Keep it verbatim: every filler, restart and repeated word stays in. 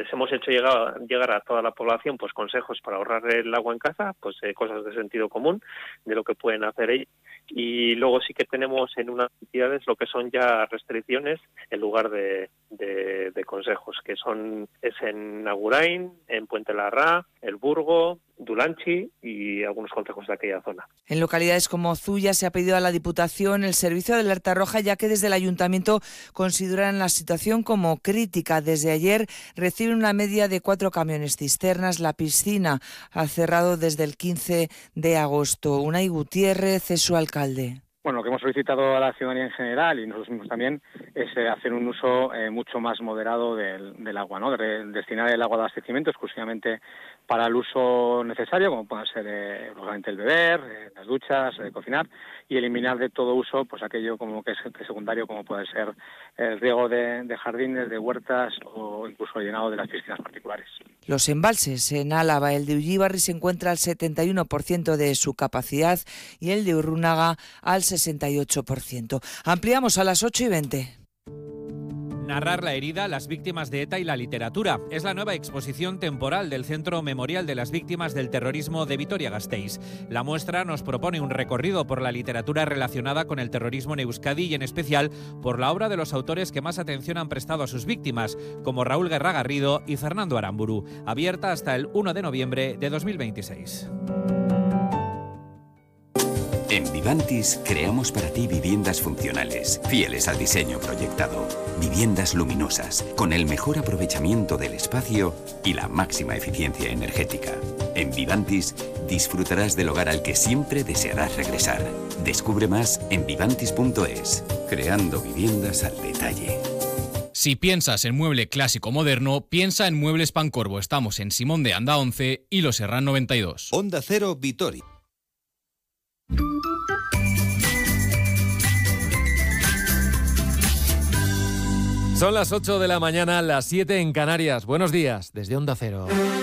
les hemos hecho llegar, llegar a toda la población pues consejos para ahorrar el agua en casa, pues eh, cosas de sentido común, de lo que pueden hacer ellos. Y luego sí que tenemos en unas entidades lo que son ya restricciones en lugar de, de, de consejos, que son es en Agurain, en Puente Larra, El Burgo, Dulanchi y algunos consejos de aquella zona. En localidades como Zuya se ha pedido a la Diputación el servicio de alerta roja, ya que desde el Ayuntamiento consideran la situación como crítica. Desde ayer reciben una media de cuatro camiones cisternas. La piscina ha cerrado desde el quince de agosto. Unai Gutiérrez es su alcalde. Bueno, lo que hemos solicitado a la ciudadanía en general y nosotros mismos también es eh, hacer un uso eh, mucho más moderado del, del agua, ¿no? De destinar el agua de abastecimiento exclusivamente para el uso necesario, como puede ser eh, lógicamente el beber, eh, las duchas, eh, cocinar, y eliminar de todo uso pues aquello como que es, que es secundario, como puede ser el riego de, de jardines, de huertas o incluso el llenado de las piscinas particulares. Los embalses en Álava, el de Ullíbarri se encuentra al setenta y uno por ciento de su capacidad y el de Urrunaga al sesenta y ocho por ciento. Ampliamos a las ocho y veinte. Narrar la herida, las víctimas de ETA y la literatura. Es la nueva exposición temporal del Centro Memorial de las Víctimas del Terrorismo de Vitoria-Gasteiz. La muestra nos propone un recorrido por la literatura relacionada con el terrorismo en Euskadi y en especial por la obra de los autores que más atención han prestado a sus víctimas, como Raúl Guerra Garrido y Fernando Aramburu. Abierta hasta el uno de noviembre de dos mil veintiséis. En Vivantis creamos para ti viviendas funcionales, fieles al diseño proyectado. Viviendas luminosas, con el mejor aprovechamiento del espacio y la máxima eficiencia energética. En Vivantis disfrutarás del hogar al que siempre desearás regresar. Descubre más en vivantis punto es, creando viviendas al detalle. Si piensas en mueble clásico moderno, piensa en Muebles Pancorbo. Estamos en Simón de Anda once y Los Serrán noventa y dos. Onda Cero Vitoria. Son las ocho de la mañana, las siete en Canarias. Buenos días, desde Onda Cero.